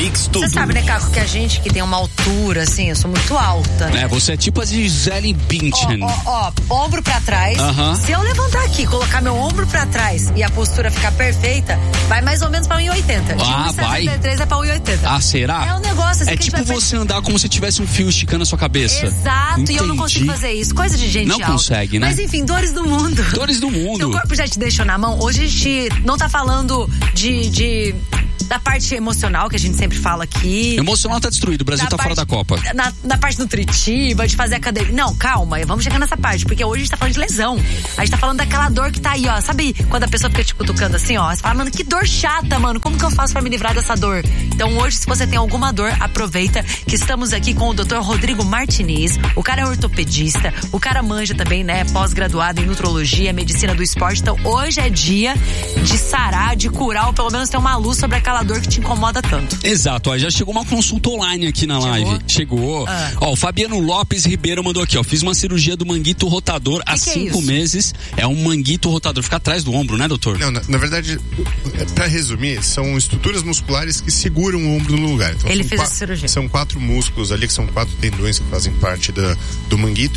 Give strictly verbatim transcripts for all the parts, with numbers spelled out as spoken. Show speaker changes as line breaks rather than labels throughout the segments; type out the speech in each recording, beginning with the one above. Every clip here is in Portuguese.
Mix Tudo.
Você sabe, né, Caco, que a gente que tem uma altura, assim, eu sou muito alta, né?
É, você é tipo a Gisele Bündchen.
Ó, ó, ó, ombro pra trás.
Uh-huh.
Se eu levantar aqui, colocar meu ombro pra trás e a postura ficar perfeita, vai mais ou menos pra um e oitenta.
Ah,
de
vai?
um e setenta e três é pra um e oitenta.
Ah, será?
É um negócio assim
É
que
tipo
a gente vai
você andar como se tivesse um fio esticando a sua cabeça.
Exato,
Entendi.
e eu não consigo fazer isso. Coisa de gente
Não
alta.
consegue, né?
Mas enfim, dores do mundo.
Dores do mundo.
Seu corpo já te deixou na mão. Hoje a gente não tá falando de... de da parte emocional, que a gente sempre fala aqui.
Emocional tá destruído, o Brasil
da
tá
parte,
fora da Copa.
Na, na parte nutritiva, de fazer academia. Não, calma, vamos chegar nessa parte, porque hoje a gente tá falando de lesão. A gente tá falando daquela dor que tá aí, ó. Sabe quando a pessoa fica te cutucando assim, ó? Você fala, mano, que dor chata, mano. Como que eu faço pra me livrar dessa dor? Então hoje, se você tem alguma dor, aproveita que estamos aqui com o doutor Rodrigo Martinez. O cara é ortopedista, o cara manja também, né? Pós-graduado em nutrologia, medicina do esporte. Então hoje é dia de sarar, de curar, ou pelo menos ter uma luz sobre aquela dor que te incomoda tanto.
Exato, ó, já chegou uma consulta online aqui na
Chegou?
live. Chegou.
Ah.
Ó, o Fabiano Lopes Ribeiro mandou aqui, ó. Fiz uma cirurgia do manguito rotador há
que é
cinco
isso?
meses. É um manguito rotador, fica atrás do ombro, né, doutor?
Não, na, na verdade, pra resumir, são estruturas musculares que seguram o ombro no lugar. Então,
Ele
são
fez
qua-
essa cirurgia.
São quatro músculos ali, que são quatro tendões que fazem parte da, do manguito.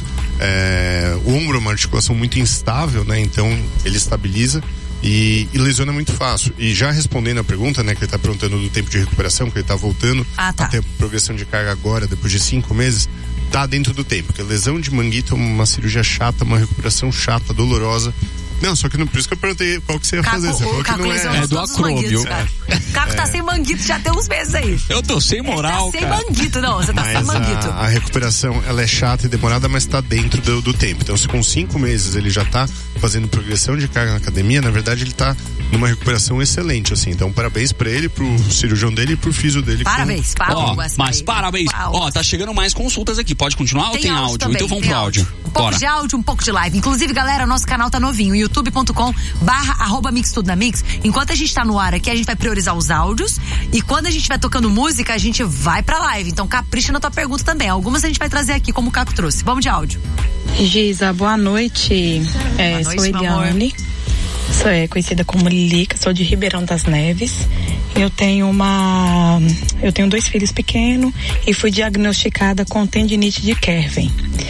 É, o ombro é uma articulação muito instável, né? Então, ele estabiliza. E, e lesiona muito fácil. E já respondendo a pergunta, né, que ele tá perguntando do tempo de recuperação, que ele tá voltando
Ah, tá.
a ter progressão de carga agora, depois de cinco meses, tá dentro do tempo. Porque lesão de manguito é uma cirurgia chata, uma recuperação chata, dolorosa. Não, só que não, por isso que eu perguntei qual que você ia
Caco,
fazer. Você
o
falou que
Caco
não
lesionou
é.
É do
todos os
acrômio.
manguitos, cara. Caco tá sem manguito já tem uns meses aí.
Eu tô sem moral,
Tá sem
cara.
manguito, não. Você tá sem
Mas
manguito.
a, a recuperação, ela é chata e demorada, mas tá dentro do, do tempo. Então, se com cinco meses ele já tá fazendo progressão de carga na academia, na verdade ele tá numa recuperação excelente, assim. Então, parabéns pra ele, pro cirurgião dele e pro físio dele.
Parabéns,
Ó,
palmas.
mas
aí.
parabéns.
Palmas.
Ó, tá chegando mais consultas aqui. Pode continuar ou tem áudio?
também,
Então vamos
tem
pro áudio.
Um pouco
Bora.
de áudio, um pouco de live. Inclusive, galera, nosso canal tá novinho, youtube ponto com barra arroba mix tudo na mix. Enquanto a gente tá no ar aqui, a gente vai priorizar os áudios e quando a gente vai tocando música, a gente vai pra live. Então capricha na tua pergunta também. Algumas a gente vai trazer aqui, como o Caco trouxe. Vamos de áudio.
Giza, boa noite. É,
Boa noite,
sou
meu amor.
Eliane. Sou é, conhecida como Lilica, sou de Ribeirão das Neves. Eu tenho uma. Eu tenho dois filhos pequenos e fui diagnosticada com tendinite de Kerven.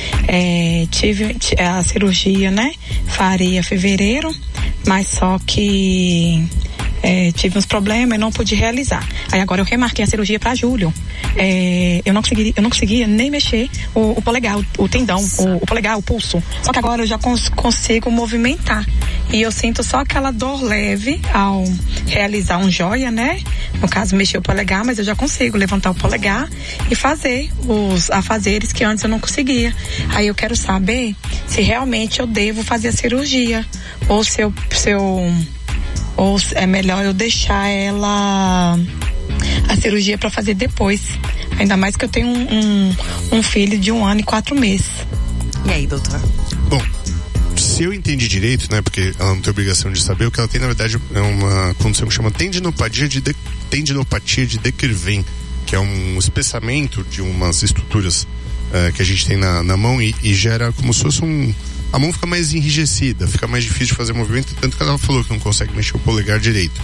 É, tive a cirurgia, né? Faria em fevereiro, mas só que é, tive uns problemas e não pude realizar. Aí agora eu remarquei a cirurgia para julho. É, eu não conseguiria, eu não conseguia nem mexer o, o polegar, o, o tendão, o, o polegar, o pulso. Só que agora eu já cons, consigo movimentar. E eu sinto só aquela dor leve ao realizar um joia, né? No caso, mexer o polegar, mas eu já consigo levantar o polegar e fazer os afazeres que antes eu não conseguia. Aí eu quero saber se realmente eu devo fazer a cirurgia ou se eu, se eu ou é melhor eu deixar ela a cirurgia para fazer depois. Ainda mais que eu tenho um, um, um filho de um ano e quatro meses.
E aí, doutor?
Bom, se eu entendi direito, né, porque ela não tem obrigação de saber, o que ela tem, na verdade, é uma condição que chama tendinopatia de, de, tendinopatia de De Quervain, que é um espessamento de umas estruturas uh, que a gente tem na, na mão e, e gera como se fosse um... A mão fica mais enrijecida, fica mais difícil de fazer movimento, tanto que ela falou que não consegue mexer o polegar direito.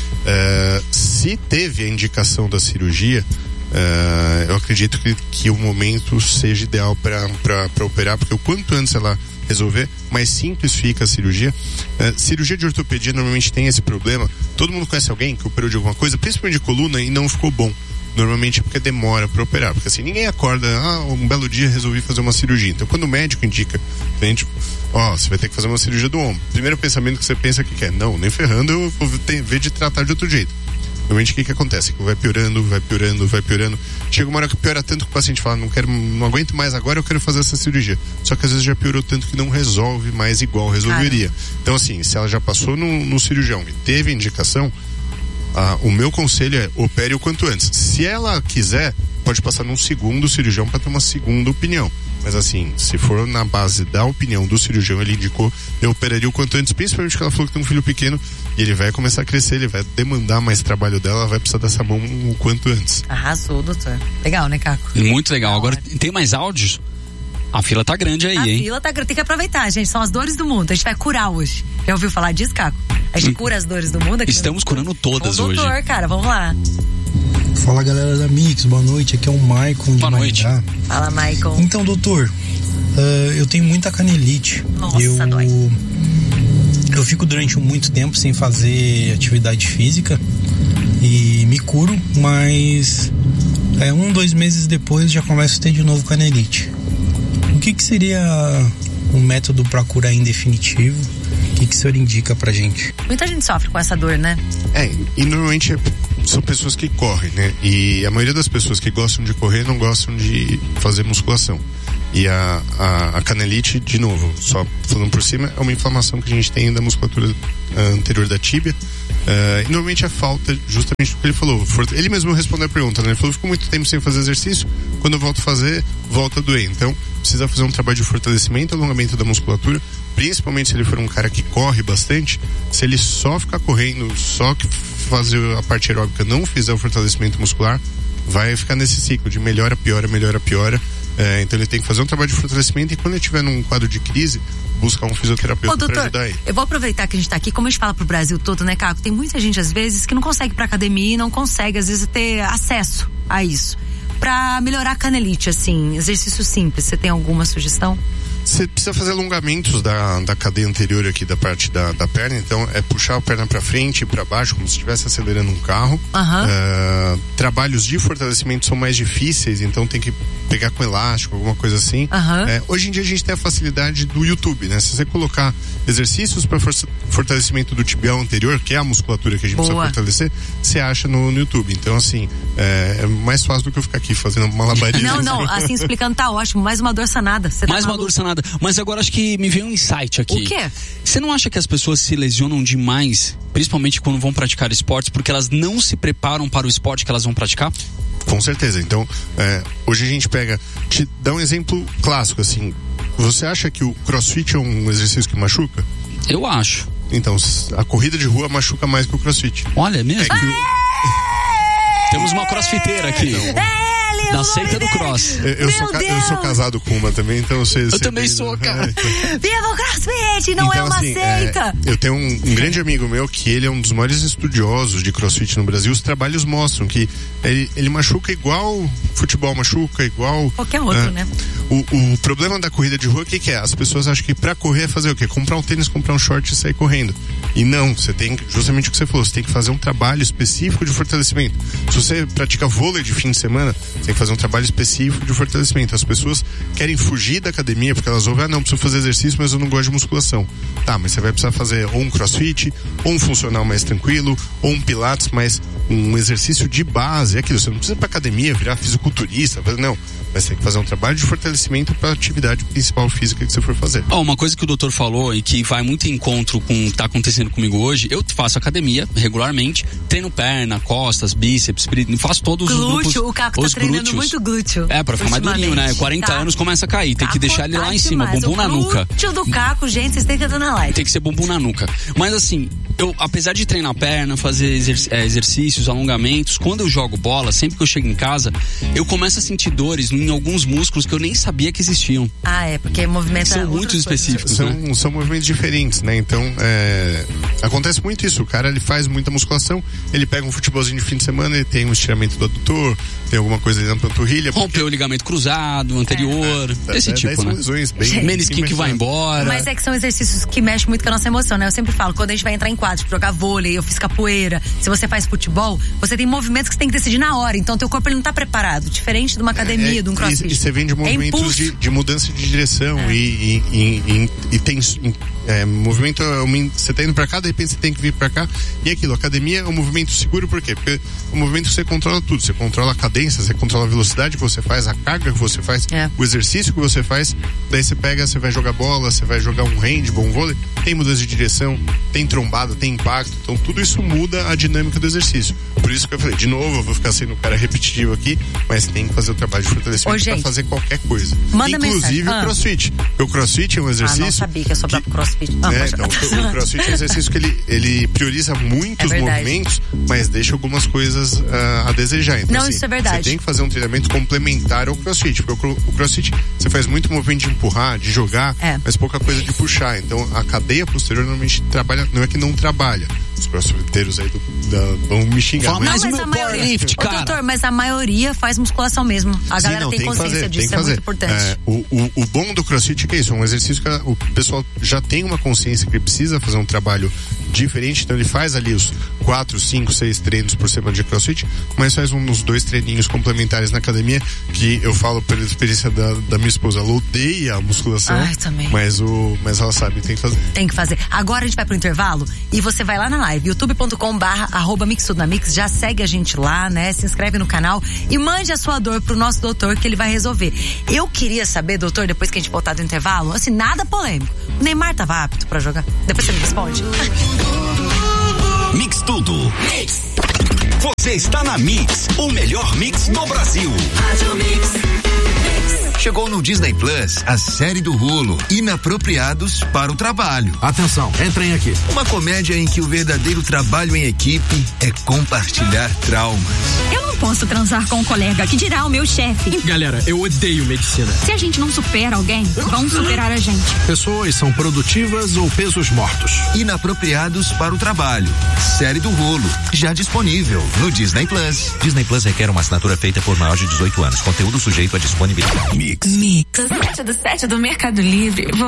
Uh, se teve a indicação da cirurgia, uh, eu acredito que, que o momento seja ideal para operar, porque o quanto antes ela resolver, mais simples fica a cirurgia. Uh, cirurgia de ortopedia normalmente tem esse problema. Todo mundo conhece alguém que operou de alguma coisa, principalmente de coluna, e não ficou bom. Normalmente é porque demora para operar, porque assim, ninguém acorda, ah, um belo dia resolvi fazer uma cirurgia. Então quando o médico indica, a gente, ó, você vai ter que fazer uma cirurgia do ombro. Primeiro pensamento que você pensa que quer, não, nem ferrando, eu vou ter, ver de tratar de outro jeito. Normalmente o que que acontece? Que vai piorando, vai piorando, vai piorando. Chega uma hora que piora tanto que o paciente fala, não quero, não aguento mais agora, eu quero fazer essa cirurgia. Só que às vezes já piorou tanto que não resolve mais igual resolveria. Caramba. Então assim, se ela já passou no, no cirurgião e teve indicação, ah, o meu conselho é opere o quanto antes. Se ela quiser, pode passar num segundo cirurgião para ter uma segunda opinião. Mas assim, se for na base da opinião do cirurgião, ele indicou, eu operaria o quanto antes, principalmente porque ela falou que tem um filho pequeno e ele vai começar a crescer, ele vai demandar mais trabalho dela, ela vai precisar dessa mão o quanto antes.
Arrasou, doutor. Legal, né, Caco?
Muito legal. Agora, tem mais áudios? A fila tá grande aí,
a
hein?
A fila tá grande, tem que aproveitar, gente, são as dores do mundo, a gente vai curar hoje. Já ouviu falar disso, Caco? A gente hum. cura as dores do mundo aqui.
Estamos curando todas
hoje.
Doutor,
cara, vamos lá.
Fala, galera da Mix, boa noite, aqui é o Maicon de
Boa noite.
Maringá.
Fala, Maicon.
Então, doutor, uh, eu tenho muita canelite.
Nossa,
eu,
dói.
eu fico durante muito tempo sem fazer atividade física e me curo, mas é, um, dois meses depois já começo a ter de novo canelite. O que, que seria um método para curar em definitivo? O que, que o senhor indica pra gente?
Muita gente sofre com essa dor, né?
É, e normalmente é, são pessoas que correm, né? E a maioria das pessoas que gostam de correr não gostam de fazer musculação. E a, a, a canelite, de novo, só falando por cima, é uma inflamação que a gente tem da musculatura uh, anterior da tíbia. Uh, e normalmente é falta, justamente do que ele falou. For, ele mesmo respondeu a pergunta, né? Ele falou, fico muito tempo sem fazer exercício, quando eu volto a fazer, volta a doer. Então, precisa fazer um trabalho de fortalecimento e alongamento da musculatura, principalmente se ele for um cara que corre bastante. Se ele só ficar correndo, só que fazer a parte aeróbica, não fizer o fortalecimento muscular, vai ficar nesse ciclo de melhora, piora, melhora, piora. É, então ele tem que fazer um trabalho de fortalecimento e quando ele estiver num quadro de crise, buscar um fisioterapeuta. Ô, doutor, pra ajudar ele.
Eu vou aproveitar que a gente tá aqui, como a gente fala pro Brasil todo, né, Caco? Tem muita gente, às vezes, que não consegue ir pra academia e não consegue, às vezes, ter acesso a isso. Pra melhorar a canelite, assim, exercício simples, você tem alguma sugestão?
Você precisa fazer alongamentos da, da cadeia anterior aqui da parte da, da perna, então é puxar a perna para frente e para baixo como se estivesse acelerando um carro.
Uhum.
Uh, trabalhos de fortalecimento são mais difíceis, então tem que pegar com elástico, alguma coisa assim.
Uhum.
É, hoje em dia a gente tem a facilidade do YouTube, né? Se você colocar exercícios para for- fortalecimento do tibial anterior, que é a musculatura que a gente
Boa.
precisa fortalecer, você acha no, no YouTube. Então assim, é, é mais fácil do que eu ficar aqui fazendo malabarismo.
Não, não, assim explicando tá ótimo, mais uma dor sanada. Você tá
Mais uma
maluco?
dor sanada. Mas agora acho que me veio um insight aqui.
O quê?
Você não acha que as pessoas se lesionam demais, principalmente quando vão praticar esportes, porque elas não se preparam para o esporte que elas vão praticar?
Com certeza. Então, é, hoje a gente pega, te dá um exemplo clássico, assim. Você acha que o CrossFit é um exercício que machuca?
Eu acho.
Então, a corrida de rua machuca mais que o CrossFit.
Olha, é mesmo?
É que o-
Temos uma crossfiteira aqui.
É,
Da seita do cross.
eu, eu, sou, ca- eu sou casado com uma também, então eu sei.
Eu
sei
também
bem,
sou,
né?
cara.
Viva o CrossFit, não
Então,
é uma
assim,
seita.
é, eu tenho um, um grande amigo meu que ele é um dos maiores estudiosos de CrossFit no Brasil. Os trabalhos mostram que ele, ele machuca igual futebol machuca, igual
Qualquer outro,
é,
né?
O, o problema da corrida de rua, o que, que é? As pessoas acham que pra correr é fazer o quê? Comprar um tênis, comprar um short e sair correndo. E não, você tem, justamente o que você falou, você tem que fazer um trabalho específico de fortalecimento. Se você pratica vôlei de fim de semana, você tem que fazer um trabalho específico de fortalecimento. As pessoas querem fugir da academia porque elas ouvem, ah não, preciso fazer exercício, mas eu não gosto de musculação. Tá, mas você vai precisar fazer ou um crossfit, ou um funcional mais tranquilo, ou um pilates, mas um exercício de base, é aquilo, você não precisa ir pra academia, virar fisiculturista, não. Mas tem que fazer um trabalho de fortalecimento para a atividade principal física que você for fazer.
Ó, uma coisa que o doutor falou e que vai muito em encontro com o que tá acontecendo comigo hoje, eu faço academia regularmente, treino perna, costas, bíceps, faço todos
Glúteo,
os grupos.
o Caco tá
os
treinando
glúteos.
muito glúteo.
É, pra ficar mais durinho, né? quarenta
Tá.
anos começa a cair, tem que
Caco
deixar ele
tá
lá em cima,
demais.
bumbum
O
na nuca.
glúteo do Caco, gente, vocês têm que entrar na live.
Tem que ser bumbum na nuca. Mas assim, eu, apesar de treinar perna, fazer exerc- é, exercícios, alongamentos, quando eu jogo bola, sempre que eu chego em casa, eu começo a sentir dores em alguns músculos que eu nem sabia que existiam.
Ah, é, porque movimenta
São
outras
muito
coisas.
específicos, né?
São, são movimentos diferentes, né? Então, é, acontece muito isso. O cara, ele faz muita musculação, ele pega um futebolzinho de fim de semana, ele tem um estiramento do adutor, tem alguma coisa ali na panturrilha.
Rompeu o ligamento cruzado, anterior,
É,
esse
é,
tipo,
são
né?
lesões bem,
Menisquinho
bem
que vai
mais-
embora.
Mas é que são exercícios que mexem muito com a nossa emoção, né? Eu sempre falo, quando a gente vai entrar em quadro, tipo, jogar vôlei, eu fiz capoeira, se você faz futebol, você tem movimentos que você tem que decidir na hora, então teu corpo ele não tá preparado, diferente de uma academia,
É,
de um crossfit.
E, e você vem de
É
movimentos
impulso.
de, de mudança de direção
É.
e, e, e, e, e tem é, movimento, é uma- você tá indo pra cá, de repente você tem que vir pra cá, e aquilo, a academia é um movimento seguro, por quê? Porque é um movimento que você controla tudo, você controla a cadência, você controla a velocidade que você faz, a carga que você faz,
É.
o exercício que você faz, daí você pega, você vai jogar bola, você vai jogar um handball, um vôlei, tem mudança de direção, tem trombada, tem impacto, então tudo isso muda a dinâmica do exercício. Por isso que eu falei, de novo, eu vou ficar sendo um cara repetitivo aqui, mas tem que fazer o trabalho de fortalecimento
Ô,
pra
gente,
fazer qualquer coisa.
manda
Inclusive
mensagem.
o
Ah.
crossfit. Porque o crossfit é um
Ah,
exercício.
não sabia que eu sou pra crossfit. Ah,
né,
pode-
então, o, o crossfit é um exercício que ele, ele prioriza muitos
É verdade.
movimentos, mas deixa algumas coisas ah, a desejar. Então,
Não,
assim,
isso é verdade.
Você tem que fazer um treinamento complementar ao crossfit. Porque o, cro- o crossfit, você faz muito movimento de empurrar, de jogar,
É.
mas pouca coisa de puxar. Então, a cadeia posterior normalmente trabalha, não é que não trabalha, os crossfiteiros aí do, da, vão me xingar.
Fala mais
Não,
o
mas
meu
a maioria-
powerlift,
Ô,
cara.
doutor, mas a maioria faz musculação mesmo. A
Sim,
galera
não,
tem
que
consciência
fazer,
disso,
tem que
é
fazer.
muito importante.
É, o, o, o bom do crossfit é que é isso, é um exercício que a- o pessoal já tem uma consciência que precisa fazer um trabalho diferente, então ele faz ali os quatro, cinco, seis treinos por semana de crossfit, mas faz uns dois treininhos complementares na academia, que eu falo pela experiência da, da minha esposa, ela odeia a musculação,
Ai, também.
mas, o, mas ela sabe, tem que fazer.
Tem que fazer. Agora a gente vai pro intervalo e você vai lá na live, youtube ponto com barra arroba mix tudo na mix, já segue a gente lá, né? Se inscreve no canal e mande a sua dor pro nosso doutor que ele vai resolver. Eu queria saber, doutor, depois que a gente voltar do intervalo, assim, nada polêmico. O Neymar tava apto pra jogar? Depois você me responde.
Mix Tudo. Você está na Mix, o melhor mix do Brasil. Chegou no Disney Plus a série do Hulu, Inapropriados para o Trabalho.
Atenção, entrem aqui.
Uma comédia em que o verdadeiro trabalho em equipe é compartilhar traumas.
Eu não posso transar com um colega, que dirá o meu chefe.
Galera, eu odeio medicina.
Se a gente não supera alguém, vão superar a gente.
Pessoas são produtivas ou pesos mortos.
Inapropriados para o Trabalho. Série do Hulu, já disponível no Disney Plus.
Disney Plus requer uma assinatura feita por maior de dezoito anos. Conteúdo sujeito à disponibilidade.
Mix.
Mix. Das sete do Mercado Livre, vou